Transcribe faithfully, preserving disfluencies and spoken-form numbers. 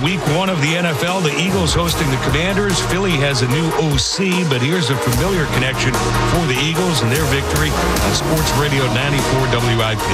week one of the N F L. The Eagles hosting the Commanders. Philly has a new O C, but here's a familiar connection for the Eagles and their victory on Sports Radio ninety-four W I P.